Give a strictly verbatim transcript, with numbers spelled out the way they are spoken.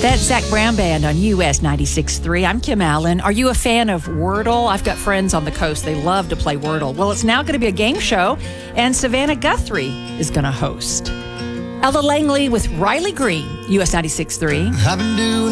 That's Zach Brown Band on U S ninety-six point three. I'm Kim Allen. Are you a fan of Wordle? I've got friends on the coast. They love to play Wordle. Well, it's now going to be a game show, and Savannah Guthrie is going to host. Ella Langley with Riley Green, U S ninety-six point three. I've been doing